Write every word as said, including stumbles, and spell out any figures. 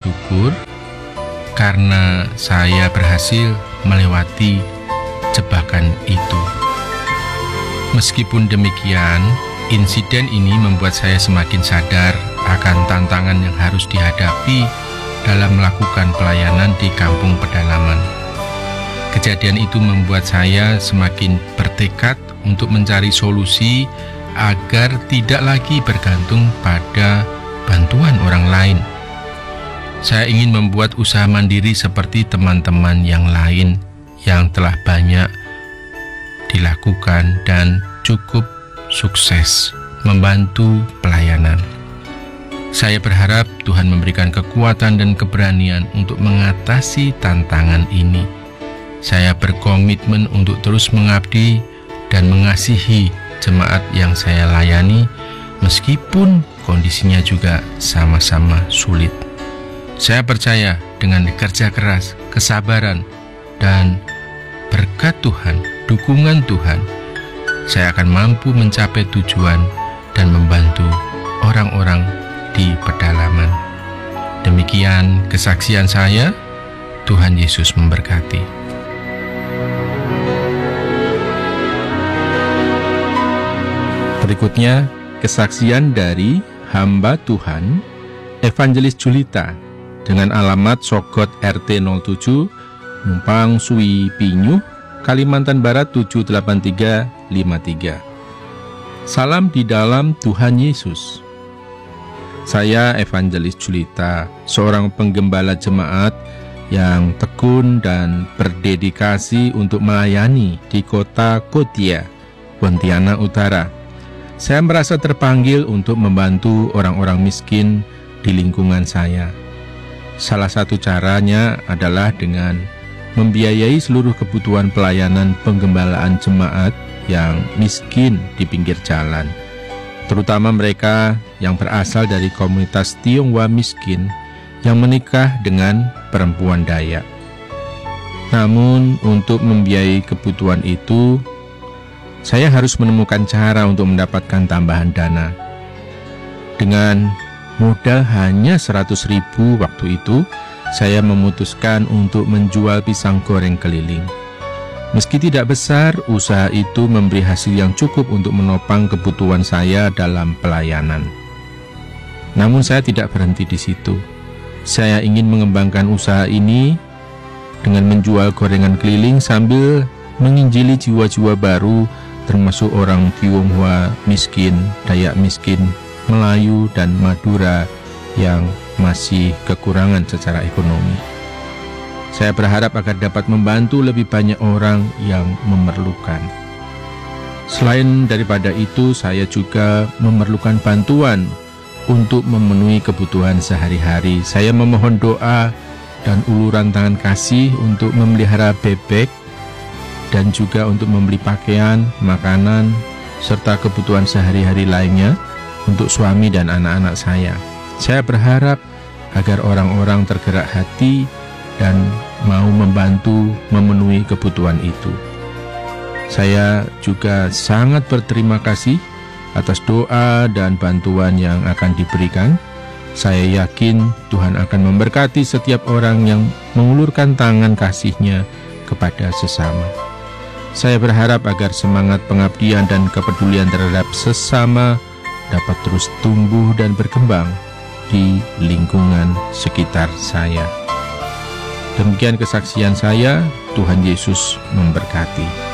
bersyukur karena saya berhasil melewati jebakan itu. Meskipun demikian, insiden ini membuat saya semakin sadar akan tantangan yang harus dihadapi dalam melakukan pelayanan di kampung pedalaman. Kejadian itu membuat saya semakin bertekad untuk mencari solusi agar tidak lagi bergantung pada bantuan orang lain. Saya ingin membuat usaha mandiri seperti teman-teman yang lain yang telah banyak dilakukan dan cukup sukses membantu pelayanan. Saya berharap Tuhan memberikan kekuatan dan keberanian untuk mengatasi tantangan ini. Saya berkomitmen untuk terus mengabdi dan mengasihi jemaat yang saya layani, meskipun kondisinya juga sama-sama sulit. Saya percaya dengan kerja keras, kesabaran, dan berkat Tuhan, dukungan Tuhan, saya akan mampu mencapai tujuan dan membantu orang-orang di pedalaman. Demikian kesaksian saya. Tuhan Yesus memberkati. Berikutnya, kesaksian dari hamba Tuhan, Evangelis Julita, dengan alamat Sogot R T nol tujuh, Numpang Sui Pinyuh, Kalimantan Barat tujuh delapan tiga lima tiga. Salam di dalam Tuhan Yesus. Saya Evangelis Julita, seorang penggembala jemaat yang tekun dan berdedikasi untuk melayani di kota Kotia, Pontianak Utara. Saya merasa terpanggil untuk membantu orang-orang miskin di lingkungan saya. Salah satu caranya adalah dengan membiayai seluruh kebutuhan pelayanan penggembalaan jemaat yang miskin di pinggir jalan, terutama mereka yang berasal dari komunitas Tionghoa miskin yang menikah dengan perempuan Dayak. Namun, untuk membiayai kebutuhan itu, saya harus menemukan cara untuk mendapatkan tambahan dana. Dengan modal hanya seratus ribu waktu itu, saya memutuskan untuk menjual pisang goreng keliling. Meski tidak besar, usaha itu memberi hasil yang cukup untuk menopang kebutuhan saya dalam pelayanan. Namun saya tidak berhenti di situ. Saya ingin mengembangkan usaha ini dengan menjual gorengan keliling sambil menginjili jiwa-jiwa baru, termasuk orang Tionghoa miskin, Dayak miskin, Melayu, dan Madura yang masih kekurangan secara ekonomi. Saya berharap agar dapat membantu lebih banyak orang yang memerlukan. Selain daripada itu, saya juga memerlukan bantuan untuk memenuhi kebutuhan sehari-hari. Saya memohon doa dan uluran tangan kasih untuk memelihara bebek dan juga untuk membeli pakaian, makanan, serta kebutuhan sehari-hari lainnya untuk suami dan anak-anak saya. Saya berharap agar orang-orang tergerak hati dan mau membantu memenuhi kebutuhan itu. Saya juga sangat berterima kasih atas doa dan bantuan yang akan diberikan. Saya yakin Tuhan akan memberkati setiap orang yang mengulurkan tangan kasih-Nya kepada sesama. Saya berharap agar semangat pengabdian dan kepedulian terhadap sesama dapat terus tumbuh dan berkembang di lingkungan sekitar saya. Demikian kesaksian saya. Tuhan Yesus memberkati.